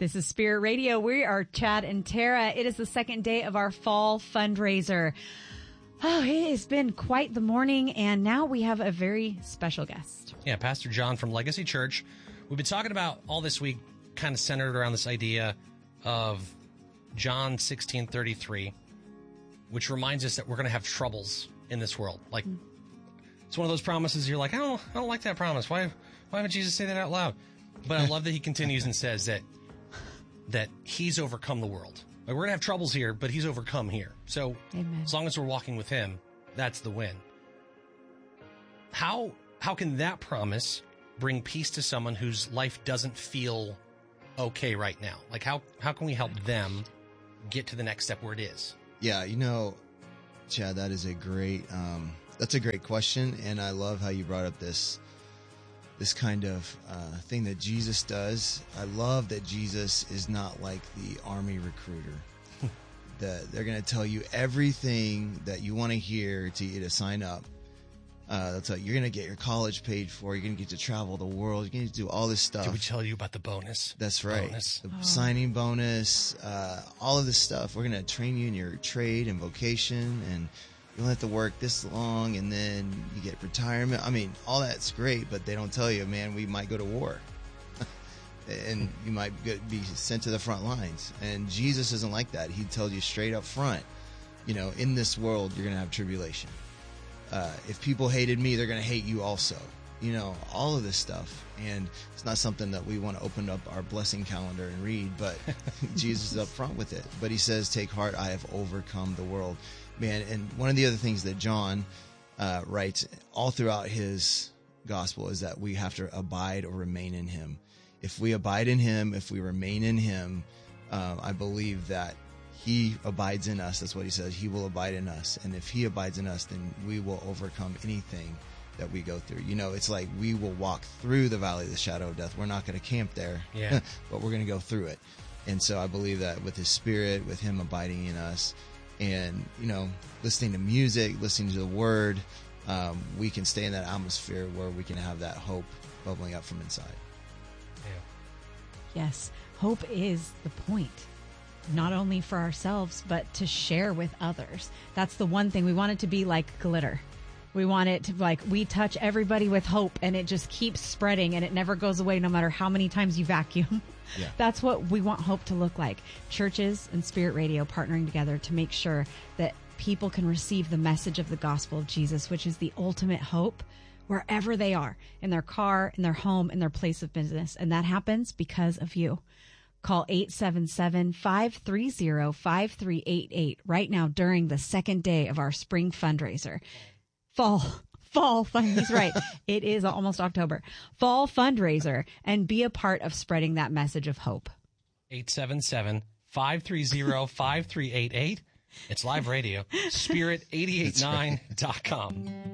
This is Spirit Radio. We are Chad and Tara. It is the second day of our fall fundraiser. Oh, it has been quite the morning, and now we have a very special guest. Yeah, Pastor John from Legacy Church. We've been talking about all this week, kind of centered around this idea of John 16:33, which reminds us that we're going to have troubles in this world. Like, it's one of those promises you're like, I don't like that promise. Why would Jesus say that out loud? But I love that he continues and says that he's overcome the world. Like, we're going to have troubles here, but he's overcome here. So Amen. As long as we're walking with him, that's the win. How can that promise bring peace to someone whose life doesn't feel okay right now? Like, how can we help them get to the next step where it is? Yeah, Chad, that is a great question, and I love how you brought up this kind of thing that Jesus does. I love that Jesus is not like the army recruiter. That they're going to tell you everything that you want to hear to you to sign up. That's like, you're going to get your college paid for. You're going to get to travel the world. You're going to do all this stuff. Did we tell you about the bonus? That's right. The signing bonus, all of this stuff. We're going to train you in your trade and vocation, and you'll have to work this long, and then you get retirement. I mean, all that's great, but they don't tell you, man, we might go to war. And you might be sent to the front lines. And Jesus isn't like that. He tells you straight up front, in this world, you're going to have tribulation. If people hated me, they're going to hate you also. All of this stuff. And it's not something that we want to open up our blessing calendar and read, but Jesus is up front with it. But he says, take heart, I have overcome the world. Man, and one of the other things that John writes all throughout his gospel is that we have to abide or remain in him. If we abide in him, if we remain in him, I believe that he abides in us. That's what he says. He will abide in us. And if he abides in us, then we will overcome anything that we go through. It's like we will walk through the valley of the shadow of death. We're not going to camp there, but we're going to go through it. And so I believe that with his spirit, with him abiding in us, and, listening to music, listening to the word, we can stay in that atmosphere where we can have that hope bubbling up from inside. Yes, hope is the point, not only for ourselves, but to share with others. That's the one thing. We want it to be like glitter. We want it to we touch everybody with hope, and it just keeps spreading, and it never goes away no matter how many times you vacuum. Yeah. That's what we want hope to look like. Churches and Spirit Radio partnering together to make sure that people can receive the message of the gospel of Jesus, which is the ultimate hope, wherever they are, in their car, in their home, in their place of business. And that happens because of you. Call 877-530-5388 right now during the second day of our spring fundraiser. Fall fund. He's right. It is almost October. Fall fundraiser, and be a part of spreading that message of hope. 877-530-5388. It's live radio. Spirit889.com.